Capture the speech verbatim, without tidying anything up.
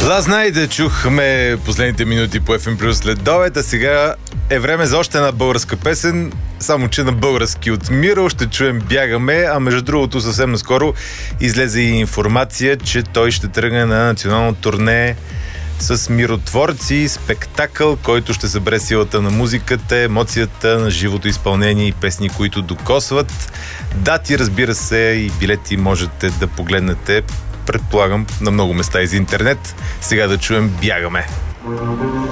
Last Night чухме последните минути по еф ем Плюс след обед, а сега е време за още една българска песен, само че на български. От Миро ще чуем "Бягаме", а между другото съвсем наскоро излезе и информация, че той ще тръгне на национално турне с миротворци, спектакъл, който ще събере силата на музиката, емоцията на живото изпълнение и песни, които докосват. Дати, разбира се, и билети можете да погледнете, предполагам, на много места из интернет. Сега да чуем "Бягаме".